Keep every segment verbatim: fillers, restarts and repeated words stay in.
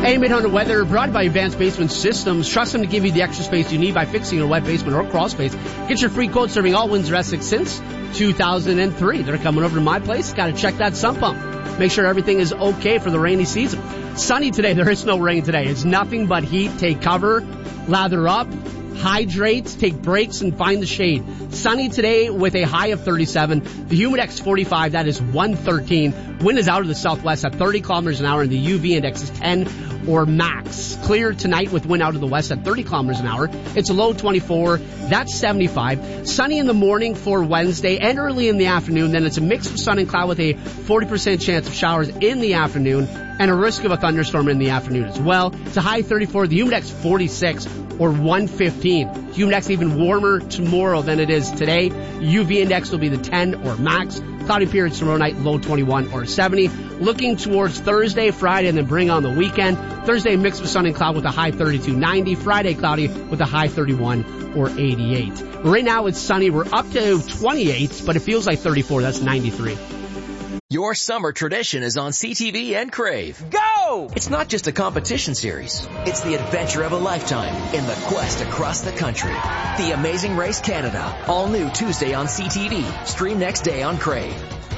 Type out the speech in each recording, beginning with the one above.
A M eight hundred weather brought by Advanced Basement Systems. Trust them to give you the extra space you need by fixing a wet basement or crawl space. Get your free quote serving all Windsor Essex since two thousand three. They're coming over to my place. Got to check that sump pump. Make sure everything is okay for the rainy season. Sunny today. There is no rain today. It's nothing but heat. Take cover, lather up, hydrate, take breaks, and find the shade. Sunny today with a high of thirty-seven. The Humidex forty-five, that is one thirteen. Wind is out of the southwest at thirty kilometers an hour, and the U V index is ten or max. Clear tonight with wind out of the west at thirty kilometers an hour. It's a low twenty-four. That's seventy-five. Sunny in the morning for Wednesday and early in the afternoon. Then it's a mix of sun and cloud with a forty percent chance of showers in the afternoon and a risk of a thunderstorm in the afternoon as well. It's a high thirty-four. The Humidex forty-six or one fifteen. Humidex even warmer tomorrow than it is today. U V index will be the ten or max. Cloudy periods tomorrow night, low twenty-one or seventy. Looking towards Thursday, Friday, and then bring on the weekend. Thursday, mix of sun and cloud with a high thirty-two, ninety. Friday, cloudy with a high thirty-one or eighty-eight. Right now, it's sunny. We're up to twenty-eight, but it feels like thirty-four. That's ninety-three. Your summer tradition is on C T V and Crave. Go! It's not just a competition series. It's the adventure of a lifetime in the quest across the country. The Amazing Race Canada. All new Tuesday on C T V. Stream next day on Crave.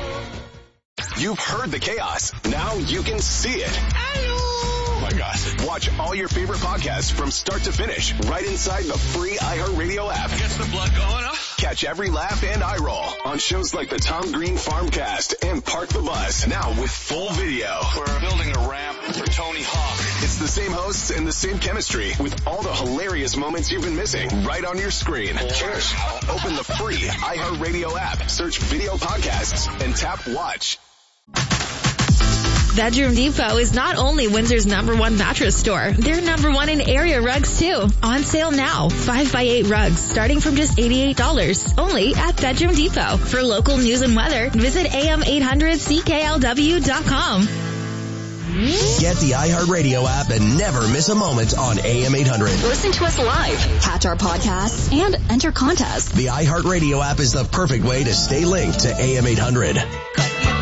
You've heard the chaos. Now you can see it. Oh my gosh. Watch all your favorite podcasts from start to finish right inside the free iHeartRadio app. Gets the blood going, huh? Catch every laugh and eye roll on shows like the Tom Green Farmcast and Park the Bus. Now with full video. We're building a ramp for Tony Hawk. It's the same hosts and the same chemistry with all the hilarious moments you've been missing right on your screen. Cheers. Open the free iHeartRadio app, search video podcasts, and tap watch. Bedroom Depot is not only Windsor's number one mattress store, they're number one in area rugs too. On sale now. five by eight rugs starting from just eighty-eight dollars. Only at Bedroom Depot. For local news and weather, visit A M eight hundred C K L W dot com. Get the iHeartRadio app and never miss a moment on A M eight hundred. Listen to us live, catch our podcasts, and enter contests. The iHeartRadio app is the perfect way to stay linked to A M eight hundred.